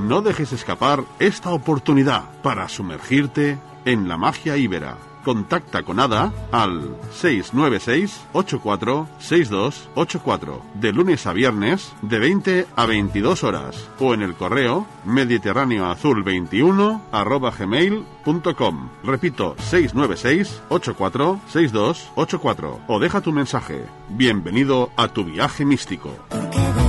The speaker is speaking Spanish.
No dejes escapar esta oportunidad para sumergirte en la magia íbera. Contacta con Ada al 696-846284, de lunes a viernes, de 20 a 22 horas, o en el correo mediterráneoazul21@gmail.com. Repito, 696-846284, o deja tu mensaje. Bienvenido a tu viaje místico.